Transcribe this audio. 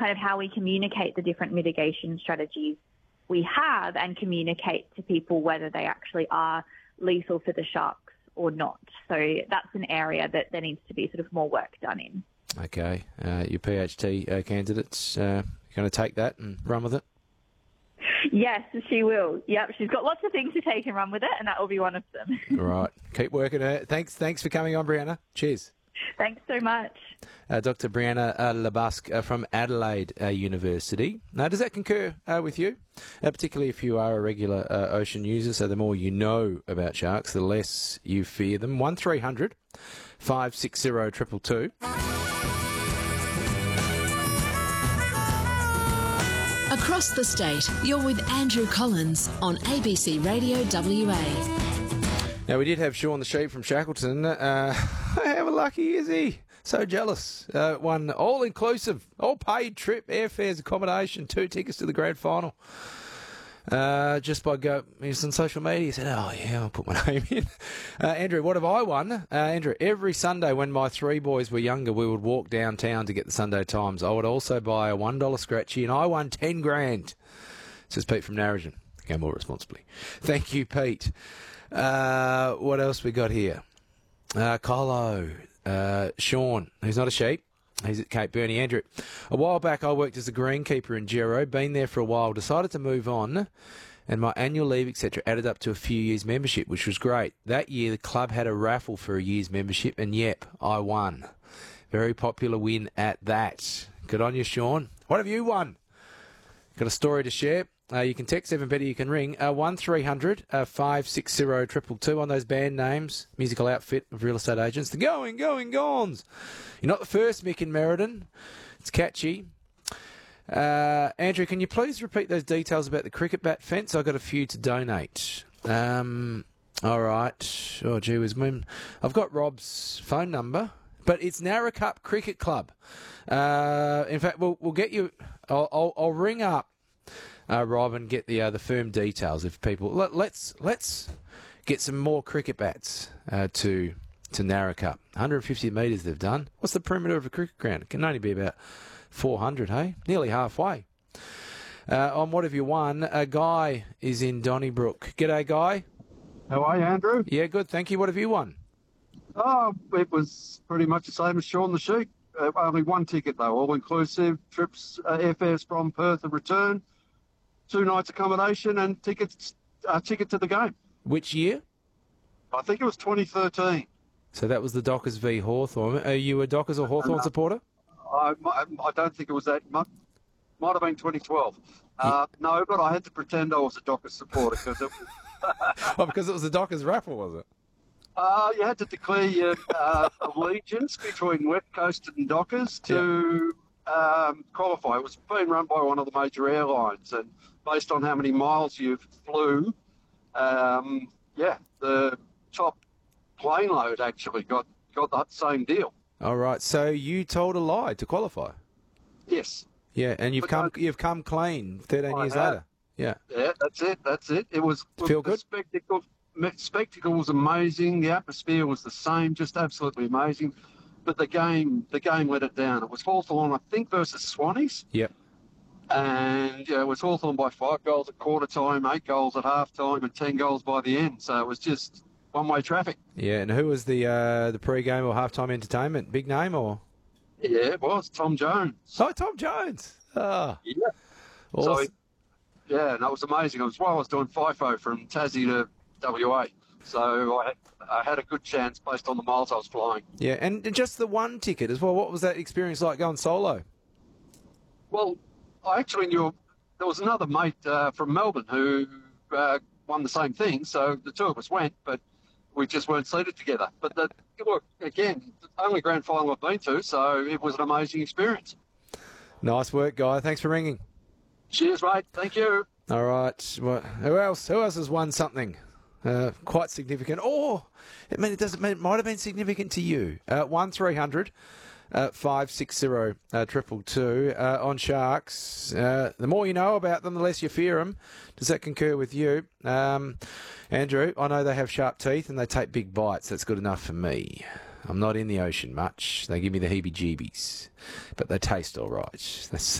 kind of how we communicate the different mitigation strategies we have and communicate to people whether they actually are lethal for the sharks or not. So that's an area that there needs to be sort of more work done in. Okay. Your PhD candidates, going to take that and run with it? Yes, she will. Yep, she's got lots of things to take and run with it, and that will be one of them. Right. Keep working it. Thanks for coming on, Brianna. Cheers. Thanks so much. Dr. Brianna Labusque from Adelaide University. Now, does that concur with you? Particularly if you are a regular ocean user, so the more you know about sharks, the less you fear them. 1300 560 222. Across the state, you're with Andrew Collins on ABC Radio WA. Now, we did have Sean the Sheep from Shackleton. How lucky is he? So jealous. Won all-inclusive, all-paid trip, airfares, accommodation, 2 tickets to the grand final. Just by he was on social media, he said, oh, yeah, I'll put my name in. Andrew, what have I won? Andrew, every Sunday when my 3 boys were younger, we would walk downtown to get the Sunday Times. I would also buy a $1 scratchy, and I won 10 grand. Says Pete from Narrogin. Gamble responsibly. Thank you, Pete. What else we got here? Colo. Sean, who's not a sheep. He's at Cape Bernie. Andrew, a while back I worked as a greenkeeper in Gero, been there for a while, decided to move on, and my annual leave, etc., added up to a few years' membership, which was great. That year the club had a raffle for a year's membership, and yep, I won. Very popular win at that. Good on you, Sean. What have you won? Got a story to share? You can text, even better, you can ring 1300 560 222 on those band names, musical outfit of real estate agents. The Going Gones. You're not the first, Mick in Merredin. It's catchy. Andrew, can you please repeat those details about the cricket bat fence? I've got a few to donate. All right. Oh, gee whiz. I've got Rob's phone number, but it's Narrackup Cricket Club. In fact, we'll get you. I'll ring up Rob and get the firm details if people. Let's get some more cricket bats to Narrackup. 150 metres they've done. What's the perimeter of a cricket ground? It can only be about 400, hey? Nearly halfway. On What Have You Won? A Guy is in Donnybrook. G'day, Guy. How are you, Andrew? Yeah, good. Thank you. What have you won? Oh, it was pretty much the same as Sean the Sheep. Only 1 ticket, though, all-inclusive, trips, airfares from Perth and return, 2 nights accommodation and ticket to the game. Which year? I think it was 2013. So that was the Dockers v Hawthorn. Are you a Dockers or Hawthorn supporter? I don't think it was that much. Might have been 2012. No, but I had to pretend I was a Dockers supporter because it was... because it was the Dockers raffle, was it? You had to declare your allegiance between West Coast and Dockers to qualify. It was being run by one of the major airlines, and based on how many miles you flew, the top plane load actually got that same deal. All right. So you told a lie to qualify. Yes. Yeah, and you've come clean 13 years later. Yeah. Yeah, that's it. It was feel good. Spectacle was amazing. The atmosphere was the same, just absolutely amazing. But the game let it down. It was Hawthorn, I think, versus Swannies. Yep. And it was Hawthorn by 5 goals at quarter time, 8 goals at half time, and 10 goals by the end. So it was just one-way traffic. Yeah, and who was the pre-game or half-time entertainment? Big name or? Yeah, it was Tom Jones. Oh, Tom Jones. Oh. Yeah. Awesome. So, and that was amazing. It was while I was doing FIFO from Tassie to WA. So I had a good chance based on the miles I was flying. Yeah, and just the 1 ticket as well. What was that experience like going solo? Well, I actually knew there was another mate from Melbourne who won the same thing. So the 2 of us went, but we just weren't seated together. But look, again, only grand final I've been to, so it was an amazing experience. Nice work, Guy. Thanks for ringing. Cheers, mate. Thank you. All right. Well, who else has won something quite significant? Or it might have been significant to you. 1300 560 222 on Sharks. The more you know about them, the less you fear them. Does that concur with you? Andrew, I know they have sharp teeth and they take big bites. That's good enough for me. I'm not in the ocean much. They give me the heebie-jeebies, but they taste all right. That's